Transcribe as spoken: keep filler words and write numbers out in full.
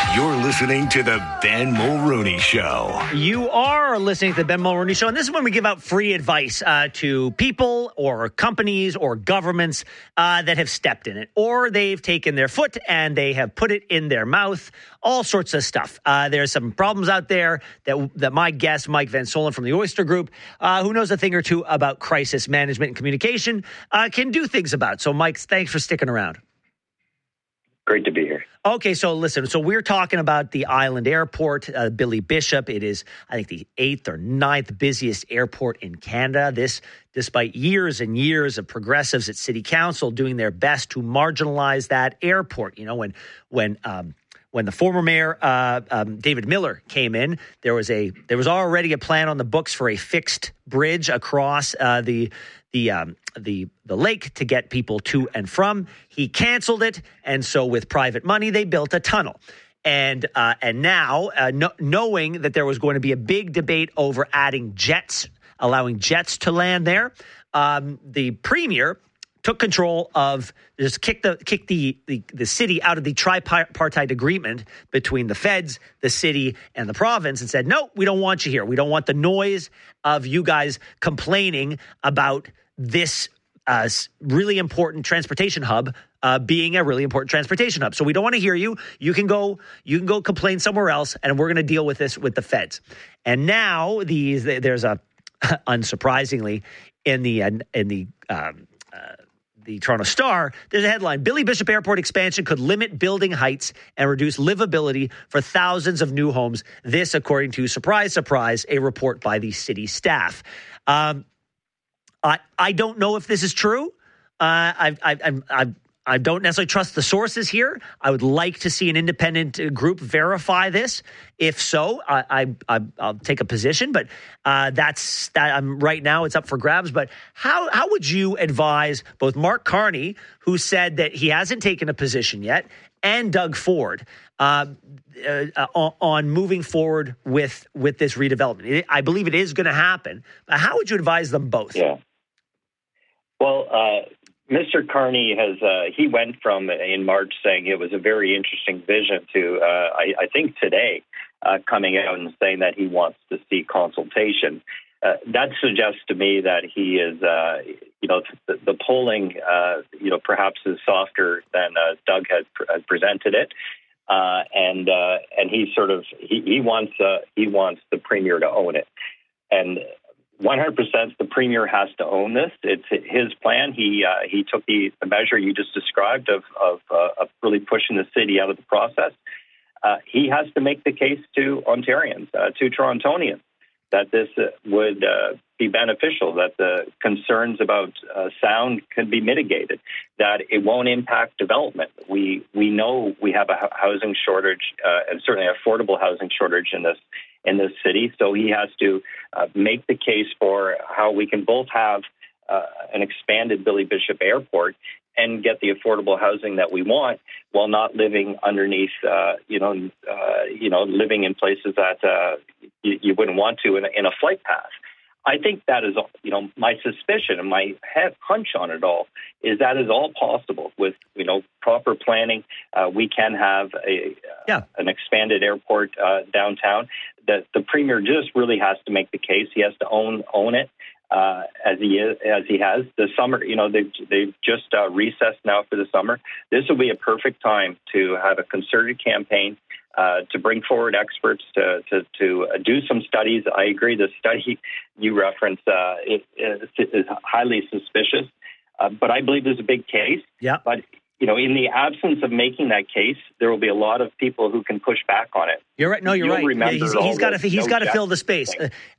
You're listening to the Ben Mulrooney Show. You are listening to the Ben Mulrooney Show, and this is when we give out free advice uh, to people or companies or governments uh, that have stepped in it, or they've taken their foot and they have put it in their mouth, all sorts of stuff. Uh, there's some problems out there that that my guest, Mike Van Solen from the Oyster Group, uh, who knows a thing or two about crisis management and communication, uh, can do things about. So, Mike, thanks for sticking around. Great to be here. Okay, so listen, so we're talking about the Island Airport, uh, Billy Bishop. It is, I think, the eighth or ninth busiest airport in Canada. This, despite years and years of progressives at City Council doing their best to marginalize that airport. You know, when when um, when the former mayor uh, um, David Miller came in, there was a there was already a plan on the books for a fixed bridge across uh, the. the um, the the lake to get people to and from. He canceled it, and so with private money, they built a tunnel. And uh, and now, uh, no, knowing that there was going to be a big debate over adding jets, allowing jets to land there, um, the premier took control of, just kicked the kicked the, the the city out of the tripartite agreement between the feds, the city, and the province, and said, no, we don't want you here. We don't want the noise of you guys complaining about this uh, really important transportation hub uh, being a really important transportation hub. So we don't want to hear you. You can go. You can go complain somewhere else, and we're going to deal with this with the feds. And now these there's a unsurprisingly in the in the um, uh, the Toronto Star, there's a headline: Billy Bishop Airport expansion could limit building heights and reduce livability for thousands of new homes. This, according to, surprise, surprise, a report by the city staff. Um, I I don't know if this is true. Uh, I I I I I don't necessarily trust the sources here. I would like to see an independent group verify this. If so, I, I, I I'll take a position. But uh, that's that. I'm right now. It's up for grabs. But how how would you advise both Mark Carney, who said that he hasn't taken a position yet, and Doug Ford uh, uh, on, on moving forward with with this redevelopment? I believe it is going to happen. But how would you advise them both? Yeah. Well, uh, Mister Carney has, uh, he went from in March saying it was a very interesting vision to, uh, I, I think today, uh, coming out and saying that he wants to see consultation. Uh, that suggests to me that he is, uh, you know, the, the polling, uh, you know, perhaps is softer than uh, Doug has pr- presented it. Uh, and uh, and he sort of, he, he wants uh, he wants the premier to own it. And one hundred percent the premier has to own this. It's his plan. He uh, he took the, the measure you just described of of, uh, of really pushing the city out of the process. Uh, he has to make the case to Ontarians, uh, to Torontonians, that this uh, would uh, be beneficial, that the concerns about uh, sound can be mitigated, that it won't impact development. We we know we have a housing shortage, uh, and certainly affordable housing shortage in this in this city. So he has to uh, make the case for how we can both have uh, an expanded Billy Bishop Airport and get the affordable housing that we want, while not living underneath, uh, you know, uh, you know, living in places that uh, you, you wouldn't want to in a, in a flight path. I think that is, you know, my suspicion and my head hunch on it all is that is all possible with, you know, proper planning. Uh, we can have a yeah. an expanded airport uh, downtown. That the premier just really has to make the case. He has to own own it. Uh, as he is, as he has the summer, you know, they've, they've just uh, recessed now for the summer. This will be a perfect time to have a concerted campaign uh, to bring forward experts to to, to uh, do some studies. I agree. The study you reference uh, it, is highly suspicious, uh, but I believe there's a big case. Yeah. But you know, in the absence of making that case, there will be a lot of people who can push back on it. You're right. No, you're You'll right. Yeah, he's, he's got to he's no got to fill the space.